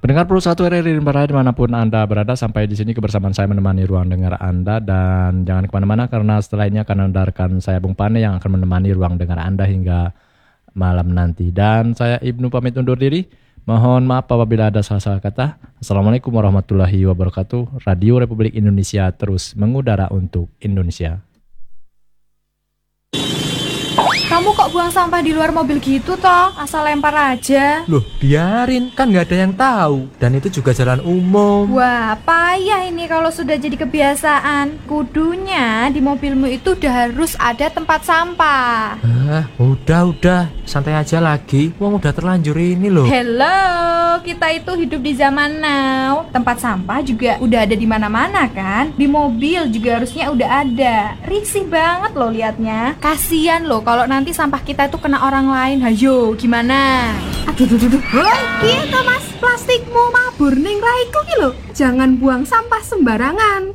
Pendengar Pro 1 RRI dimanapun Anda berada, sampai di sini kebersamaan saya menemani ruang dengar Anda, dan jangan kemana-mana karena setelah ini akan ada rekan saya Bung Pane yang akan menemani ruang dengar Anda hingga malam nanti. Dan saya Ibnu pamit undur diri. Mohon maaf apabila ada salah-salah kata. Assalamualaikum warahmatullahi wabarakatuh. Radio Republik Indonesia terus mengudara untuk Indonesia. Kamu kok buang sampah di luar mobil gitu toh? Asal lempar aja. Loh, biarin, kan nggak ada yang tahu. Dan itu juga jalan umum. Wah, payah ini kalau sudah jadi kebiasaan. Kudunya di mobilmu itu udah harus ada tempat sampah. Udah, santai aja lagi. Wong udah terlanjur ini loh. Hello, kita itu hidup di zaman now. Tempat sampah juga udah ada di mana-mana kan? Di mobil juga harusnya udah ada. Risih banget loh liatnya. Kasian loh kalau nanti sampah kita itu kena orang lain. Hayo, gimana? Aduh. Hoi, piye to Mas? Plastikmu mabur ning raiku ki lho. Jangan buang sampah sembarangan.